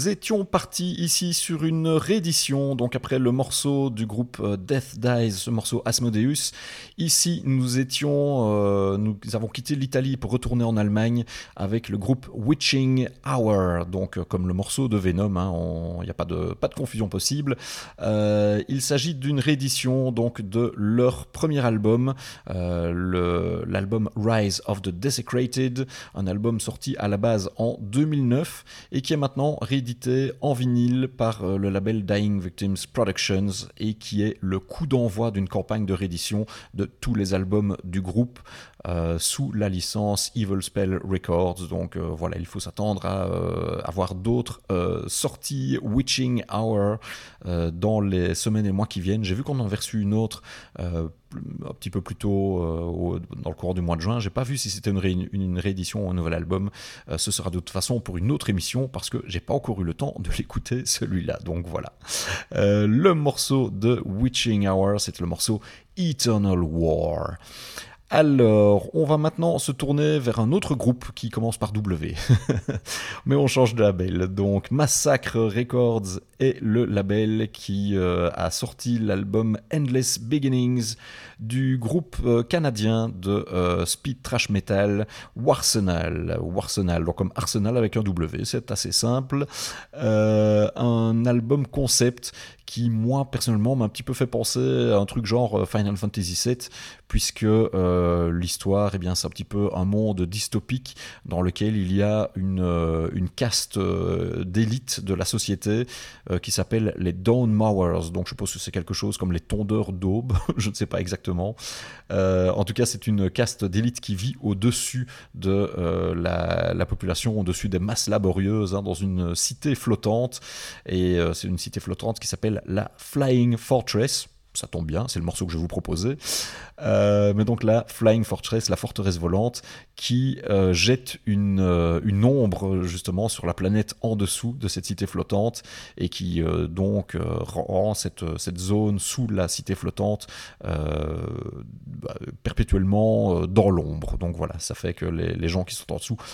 nous étions partis ici sur une réédition, donc après le morceau du groupe Death Dies, ce morceau Asmodeus. Ici, nous avons quitté l'Italie pour retourner en Allemagne avec le groupe Witching Hour, donc comme le morceau de Venom, il n'y a pas de confusion possible. Il s'agit d'une réédition donc de leur premier album, l'album Rise of the Desecrated, un album sorti à la base en 2009 et qui est maintenant réédité en vinyle par le label Dying Victims Productions et qui est le coup d'envoi d'une campagne de réédition de tous les albums du groupe sous la licence Evil Spell Records. Donc voilà, il faut s'attendre à avoir d'autres sorties Witching Hour dans les semaines et mois qui viennent. J'ai vu qu'on en avait reçu une autre un petit peu plus tôt dans le cours du mois de juin. J'ai pas vu si c'était une réédition ou un nouvel album. Ce sera de toute façon pour une autre émission parce que j'ai pas encore eu le temps de l'écouter celui-là. Donc voilà. Le morceau de Witching Hour, c'est le morceau Eternal War. Alors, on va maintenant se tourner vers un autre groupe qui commence par W. Mais on change de label. Donc, Massacre Records est le label qui a sorti l'album Endless Beginnings du groupe canadien de speed thrash metal Warsenal. Warsenal, donc comme Arsenal avec un W, c'est assez simple. Un album concept qui, moi, personnellement, m'a un petit peu fait penser à un truc genre Final Fantasy VII, puisque l'histoire, eh bien, c'est un petit peu un monde dystopique dans lequel il y a une caste d'élite de la société qui s'appelle les Dawn Mowers. Donc, je suppose que c'est quelque chose comme les tondeurs d'aube, je ne sais pas exactement. En tout cas, c'est une caste d'élite qui vit au-dessus de la population, au-dessus des masses laborieuses, dans une cité flottante. Et c'est une cité flottante qui s'appelle la Flying Fortress. Ça tombe bien, c'est le morceau que je vais vous proposer. Mais donc la Flying Fortress, la forteresse volante, qui jette une ombre justement sur la planète en dessous de cette cité flottante et qui donc rend cette zone sous la cité flottante perpétuellement dans l'ombre. Donc voilà, ça fait que les gens qui sont en dessous